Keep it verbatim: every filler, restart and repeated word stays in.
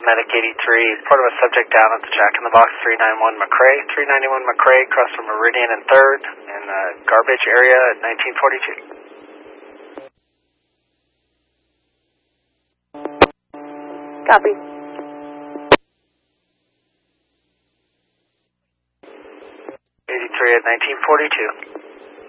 Medic eighty-three, part of a subject down at the Jack in the Box three ninety-one McRae. three ninety-one McRae, across from Meridian and third, in the garbage area at nineteen forty-two. Copy. eighty-three at nineteen forty-two.